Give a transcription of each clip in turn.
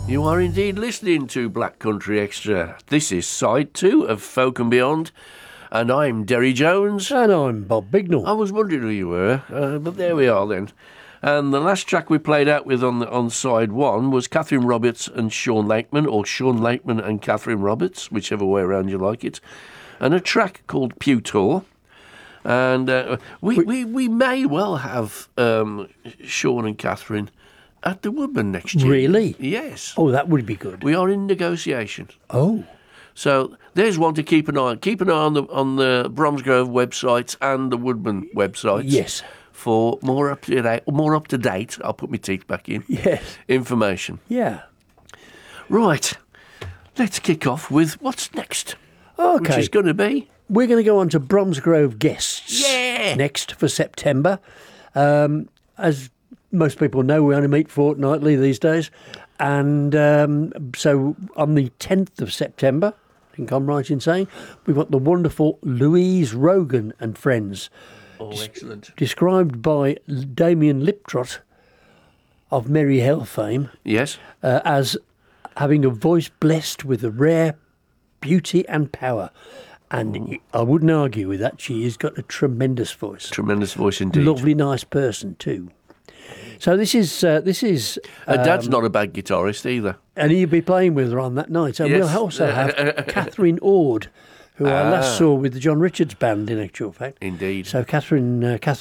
You are indeed listening to Black Country Extra. This is side 2 of Folk and Beyond, and I'm Derry Jones. And I'm Bob Bignell. I was wondering who you were, but there we are then. And the last track we played out with on side 1 was Catherine Roberts and Sean Lakeman, or Sean Lakeman and Catherine Roberts, whichever way around you like it, and a track called Pew Tour. And we may well have Sean and Catherine at the Woodman next year. Really? Yes. Oh, that would be good. We are in negotiation. Oh. So there's one to keep an eye on. Keep an eye on the Bromsgrove websites and the Woodman websites. Yes. For more up to date. I'll put my teeth back in. Yes. Information. Yeah. Right. Let's kick off with what's next. Okay. Which is going to be. We're going to go on to Bromsgrove guests. Yeah. Next for September. As most people know, we only meet fortnightly these days. And so on the 10th of September, I think I'm right in saying, we've got the wonderful Louise Rogan and friends. Oh, excellent. Described by Damien Liptrot of Merry Hell fame. Yes. As having a voice blessed with a rare beauty and power. And I wouldn't argue with that. She has got a tremendous voice. Tremendous voice indeed. Lovely, nice person too. So this is. Dad's not a bad guitarist either. And he'll be playing with her on that night. And Yes. we'll also have Catherine Ord, who I last saw with the John Richards Band, in actual fact. Indeed. So Kathleen,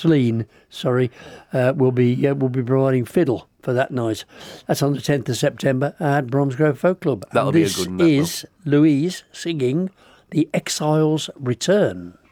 will be providing fiddle for that night. That's on the 10th of September at Bromsgrove Folk Club. That'll and be a good one, that This is Louise singing The Exile's Return.